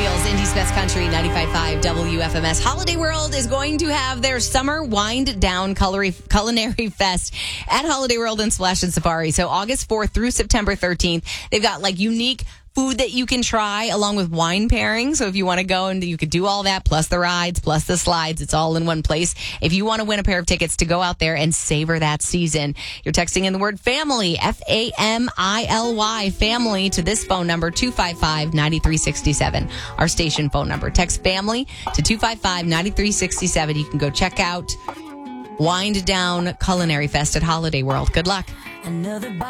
Feels, Indy's Best Country, 95.5 WFMS. Holiday World is going to have their summer wind down culinary fest at Holiday World and Splash and Safari. So August 4th through September 13th, they've got like unique food that you can try along with wine pairing. So if you want to go and you could do all that, plus the rides, plus the slides, it's all in one place. If you want to win a pair of tickets to go out there and savor that season, you're texting in the word family, FAMILY, family, to this phone number, 255-9367, our station phone number. Text family to 255-9367. You can go check out Wind Down Culinary Fest at Holiday World. Good luck.